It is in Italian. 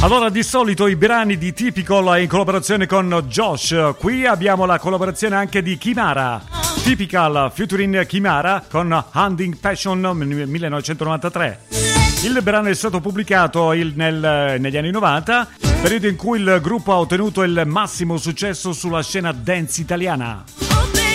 Allora, di solito i brani di Typical in collaborazione con Josh. Qui abbiamo la collaborazione anche di Kimara. Typical featuring Kimara con Hunting Passion 1993. Il brano è stato pubblicato negli anni 90, periodo in cui il gruppo ha ottenuto il massimo successo sulla scena dance italiana.